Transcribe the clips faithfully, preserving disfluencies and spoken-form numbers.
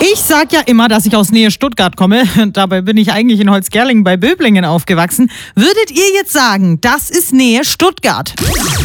Ich sag ja immer, dass ich aus Nähe Stuttgart komme. Dabei bin ich eigentlich in Holzgerlingen bei Böblingen aufgewachsen. Würdet ihr jetzt sagen, das ist Nähe Stuttgart?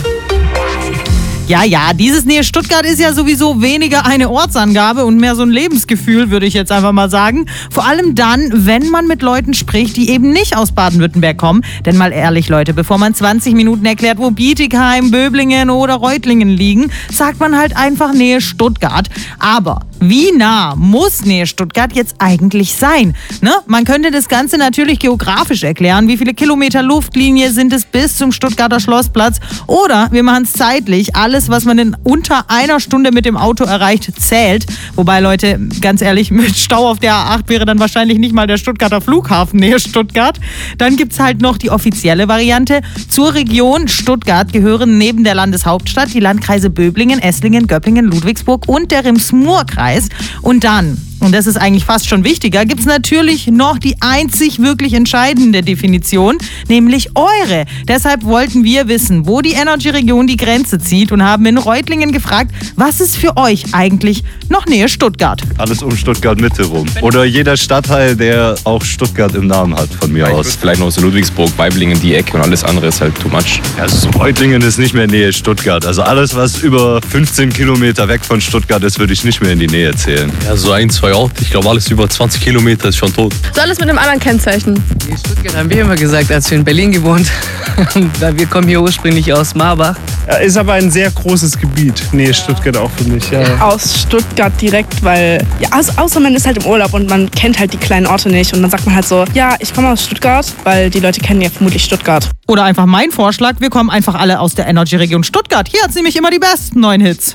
Ja, ja, dieses Nähe Stuttgart ist ja sowieso weniger eine Ortsangabe und mehr so ein Lebensgefühl, würde ich jetzt einfach mal sagen. Vor allem dann, wenn man mit Leuten spricht, die eben nicht aus Baden-Württemberg kommen. Denn mal ehrlich, Leute, bevor man zwanzig Minuten erklärt, wo Bietigheim, Böblingen oder Reutlingen liegen, sagt man halt einfach Nähe Stuttgart. Aber wie nah muss Nähe Stuttgart jetzt eigentlich sein? Ne? Man könnte das Ganze natürlich geografisch erklären. Wie viele Kilometer Luftlinie sind es bis zum Stuttgarter Schlossplatz? Oder wir machen es zeitlich. Alles, was man in unter einer Stunde mit dem Auto erreicht, zählt. Wobei, Leute, ganz ehrlich, mit Stau auf der A acht wäre dann wahrscheinlich nicht mal der Stuttgarter Flughafen Nähe Stuttgart. Dann gibt es halt noch die offizielle Variante. Zur Region Stuttgart gehören neben der Landeshauptstadt die Landkreise Böblingen, Esslingen, Göppingen, Ludwigsburg und der Rems-Murr-Kreis. Und dann, und das ist eigentlich fast schon wichtiger, gibt es natürlich noch die einzig wirklich entscheidende Definition, nämlich eure. Deshalb wollten wir wissen, wo die Energy-Region die Grenze zieht und haben in Reutlingen gefragt, was ist für euch eigentlich noch Nähe Stuttgart? Alles um Stuttgart-Mitte rum. Oder jeder Stadtteil, der auch Stuttgart im Namen hat, von mir aus. Vielleicht noch so Ludwigsburg, Weiblingen, die Ecke und alles andere ist halt too much. Ja, so Reutlingen ist nicht mehr Nähe Stuttgart. Also alles, was über fünfzehn Kilometer weg von Stuttgart ist, würde ich nicht mehr in die Nähe zählen. Ja, so ein, zwei Orte. Ich glaube, alles über zwanzig Kilometer ist schon tot. So alles mit einem anderen Kennzeichen. In Stuttgart haben wir immer gesagt, als wir in Berlin gewohnt haben. Wir kommen hier ursprünglich aus Marbach. Ja, ist aber ein sehr großes Gebiet. Nähe Stuttgart auch für mich. Ja. Aus Stuttgart direkt, weil, ja, außer man ist halt im Urlaub und man kennt halt die kleinen Orte nicht. Und dann sagt man halt so, ja, ich komme aus Stuttgart, weil die Leute kennen ja vermutlich Stuttgart. Oder einfach mein Vorschlag, wir kommen einfach alle aus der Energy-Region Stuttgart. Hier hat es nämlich immer die besten neuen Hits.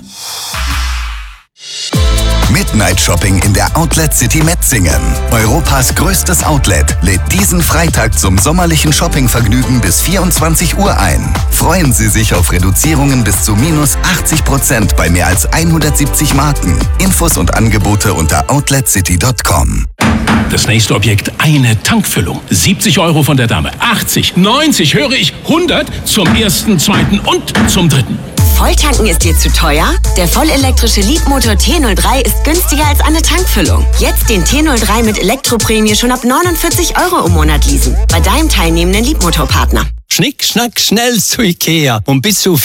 Midnight Shopping in der Outlet City Metzingen. Europas größtes Outlet lädt diesen Freitag zum sommerlichen Shoppingvergnügen bis vierundzwanzig Uhr ein. Freuen Sie sich auf Reduzierungen bis zu minus achtzig Prozent bei mehr als hundertsiebzig Marken. Infos und Angebote unter outlet city punkt com. Das nächste Objekt, eine Tankfüllung. siebzig Euro von der Dame, achtzig, neunzig, höre ich, hundert zum ersten, zweiten und zum dritten. Volltanken ist dir zu teuer? Der vollelektrische Leapmotor T null drei ist günstiger als eine Tankfüllung. Jetzt den T null drei mit Elektroprämie schon ab neunundvierzig Euro im Monat leasen. Bei deinem teilnehmenden Leapmotor-Partner. Schnick, schnack, schnell zu Ikea und bis zu